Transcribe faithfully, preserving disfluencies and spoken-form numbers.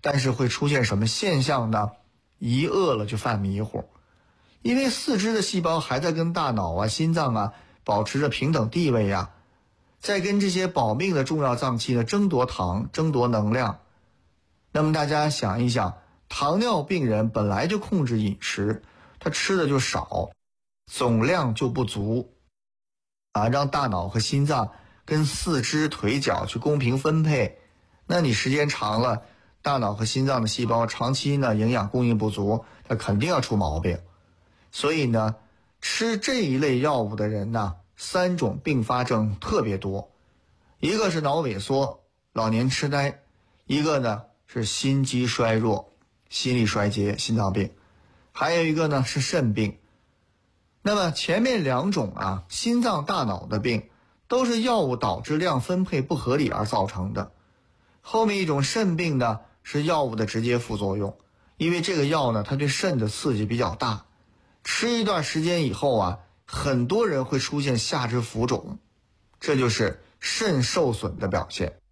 但是会出现什么现象呢？一饿了就犯迷糊，因为四肢的细胞还在跟大脑啊、心脏啊保持着平等地位呀、啊，在跟这些保命的重要脏器呢争夺糖、争夺能量。那么大家想一想，糖尿病人本来就控制饮食，他吃的就少，总量就不足啊，让大脑和心脏跟四肢腿脚去公平分配，那你时间长了，大脑和心脏的细胞长期呢营养供应不足，它肯定要出毛病。所以呢，吃这一类药物的人呢，三种并发症特别多，一个是脑萎缩、老年痴呆，一个呢是心肌衰弱、心力衰竭、心脏病，还有一个呢是肾病。那么前面两种啊，心脏大脑的病都是药物导致量分配不合理而造成的。后面一种肾病呢，是药物的直接副作用，因为这个药呢，它对肾的刺激比较大，吃一段时间以后啊，很多人会出现下肢浮肿，这就是肾受损的表现。